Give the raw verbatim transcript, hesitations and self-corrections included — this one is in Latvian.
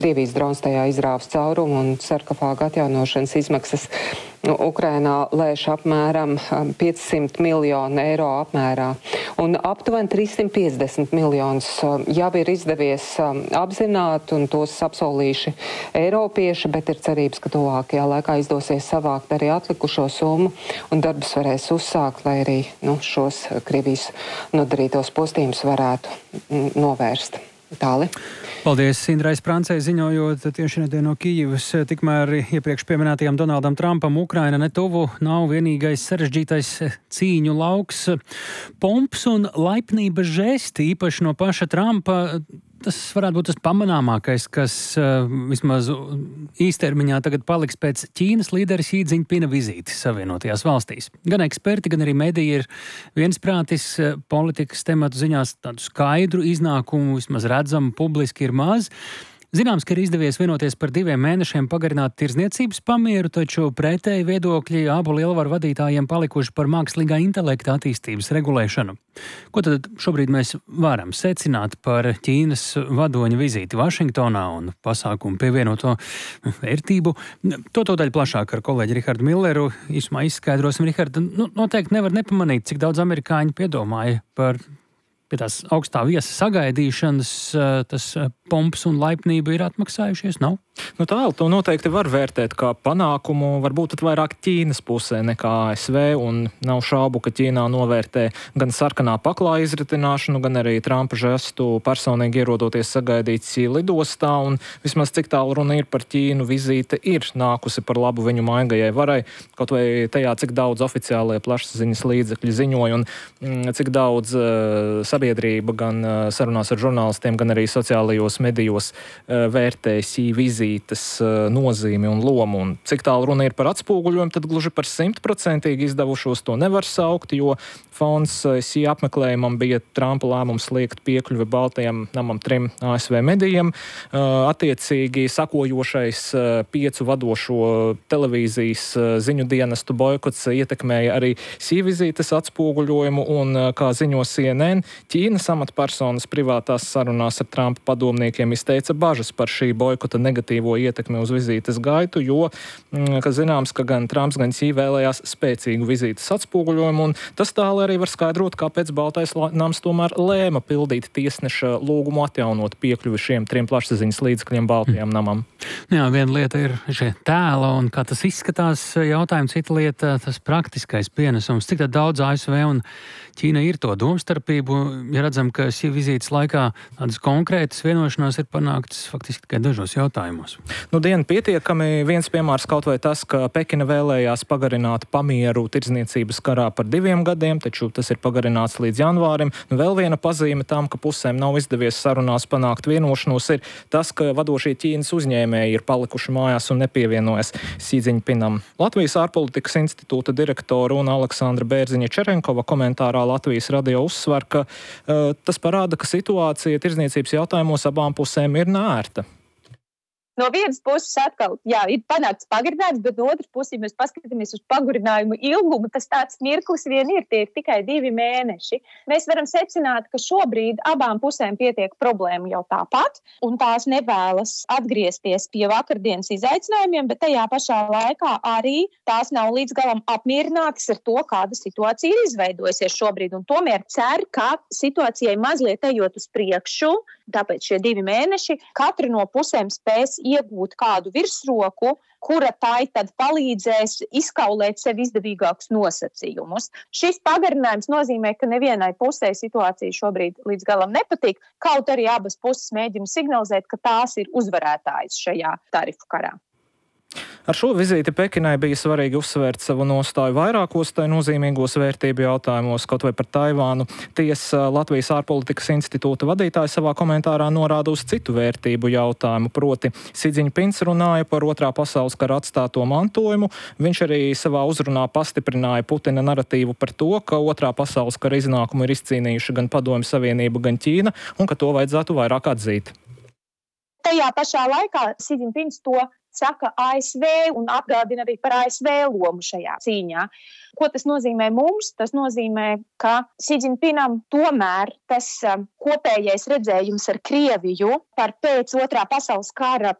Krievijas drons tajā izrāvis caurumu un sarkofāga atjaunošanas izmaksas Ukrainā lēš apmēram piecsimt miljonu eiro apmērā. Un aptuveni trīssimt piecdesmit miljonus jau ir izdevies apzināt un tos apsolījuši eiropieši, bet ir cerības, ka tuvākajā laikā izdosies savākt arī atlikušo summu un darbus varēs uzsākt, lai arī nu, šos Krievijas nodarītos postījumus varētu novērst. Tāli. Paldies Indrai Sprancei ziņojot tieši nedēļ no Kijivas. Tikmēr iepriekš pieminētajam Donaldam Trumpam Ukraina netuvu nav vienīgais sarežģītais cīņu lauks. Pomps un laipnības žesti, īpaši no paša Trumpa, tas varētu būt tas pamanāmākais, kas uh, vismaz īstermiņā tagad paliks pēc Ķīnas līderis Xi Jinpinga vizītes Savienotajās valstīs. Gan eksperti, gan arī mediji ir viensprātis politikas tematu ziņās tādu skaidru iznākumu, vismaz redzamu publiski ir maz. Zināms, ka ir izdevies vienoties par diviem mēnešiem pagarināt tirdzniecības pamieru, taču pretēji viedokļi abu lielvaru vadītājiem palikuši par mākslīgā intelekta attīstības regulēšanu. Ko tad šobrīd mēs varam secināt par Ķīnas vadoņa vizīti Vašingtonā un pasākumu pievienoto vērtību? To tūdaļ plašāk ar kolēģi Rihardu Milleru īsumā izskaidrosim. Riharda, nu, noteikti nevar nepamanīt, cik daudz amerikāņi piedomāja par pie tās augstā viesa sagaidīšanas, tas pomps un laipnība ir atmaksājušies, nav? Nu tā, to noteikti var vērtēt kā panākumu, varbūt pat vairāk Ķīnas pusē nekā A S V, un nav šaubu, ka Ķīnā novērtē gan sarkanā paklā izritināšanu, gan arī Trumpa žestu personīgi ierodoties sagaidīt Sī lidostā, un vismaz cik tālu runa ir par Ķīnu, vizīte ir nākusi par labu viņu maigajai varai, kaut vai tajā, cik daudz oficiālie plašsaziņas līdzekļi ziņoja, un mm, cik daudz uh, sabiedrība gan uh, sarunās ar žurnālistiem, gan arī sociālajos medijos uh, vērtē Sī vizīti nozīmi un lomu, un cik tālu runa ir par atspoguļojumu, tad gluži par simtprocentīgi izdevušos to nevar saukt, jo fons Sī apmeklējumam bija Trumpa lēmums liekt piekļuvi Baltajam namam trim A S V medijiem. Attiecīgi sakojošais piecu vadošo televīzijas ziņu dienestu boikots ietekmēja arī Sī vizītes atspoguļojumu, un, kā ziņo C N N, Ķīnas amatpersonas privātās sarunās ar Trumpa padomniekiem izteica bažas par šī boikota negatīvu ietekmi uz vizītes gaitu, jo, ka zināms, ka gan Trumps, gan Sī vēlējās spēcīgu vizītes atspoguļojumu, un tas tālāk arī var skaidrot, kāpēc Baltais nams tomēr lēma pildīt tiesneša lūgumu atjaunot piekļuvi šiem trim plašsaziņas līdzekļiem Baltajam namam. Jā, viena lieta ir šie tēla un kā tas izskatās jautājumi, cita lieta tas praktiskais pienesums. Cik tad daudz A S V un Ķīna ir to domstarpību, ja redzam, ka Sī vizītes laikā tādas konkrētas vienošanās ir panāktas faktiski tikai dažos jautājumos. Nu, diena pietiekami. Viens piemērs kaut vai tas, ka Pekina vēlējās pagarināt pamieru tirdzniecības karā par diviem gadiem, taču tas ir pagarināts līdz janvārim. Nu, vēl viena pazīme tam, ka pusēm nav izdevies sarunās panākt vienošanos, ir tas, ka vadošie Ķīnas uzņēmēji ir palikuši mājās un nepievienojas Sī Džiņpinam. Latvijas ārpolitikas institūta direktora un Aleksandra Bērziņa Čerenkova komentārā Latvijas radio uzsver, ka uh, tas parāda, ka situācija tirdzniecības jautājumos abām pusēm ir neērta. No vienas puses atkal, jā, ir panākts pagarinājums, bet no otras puses, ja mēs paskatāmies uz pagarinājumu ilgumu, tas tāds mirklis vien ir, tie ir tikai divi mēneši. Mēs varam secināt, ka šobrīd abām pusēm pietiek problēmu jau tāpat, un tās nevēlas atgriezties pie vakardienas izaicinājumiem, bet tajā pašā laikā arī tās nav līdz galam apmierinātas ar to, kāda situācija ir izveidojusies šobrīd, un tomēr cer, ka situācijai mazliet ejot uz priekšu, tāpēc šie divi mēneši, katra no pusēm spēs iegūt kādu virsroku, kura tai tad palīdzēs izkaulēt sev izdevīgākus nosacījumus. Šis pagarinājums nozīmē, ka nevienai pusē situācija šobrīd līdz galam nepatīk, kaut arī abas puses mēģina signalizēt, ka tās ir uzvarētājas šajā tarifu karā. Ar šo vizīti Pekinai bija svarīgi uzsvērt savu nostāju vairākos tai nozīmīgos vērtību jautājumos, kaut vai par Taivānu. Tiesa Latvijas ārpolitikas institūta vadītāja savā komentārā norāda uz citu vērtību jautājumu, proti Sī Džiņpins runāja par otrā pasaules kara atstāto mantojumu. Viņš arī savā uzrunā pastiprināja Putina naratīvu par to, ka otrā pasaules kara iznākumu ir izcīnījuši gan Padomju Savienība, gan Ķīna, un ka to vajadzētu vairāk atzīt. tajā pašā laikā Si Dzinpins to saka A S V un atgādina arī par A S V lomu šajā cīņā. Ko tas nozīmē mums? Tas nozīmē, ka Si Dzinpinam tomēr tas kopējais redzējums ar Krieviju par pēc otrā pasaules kara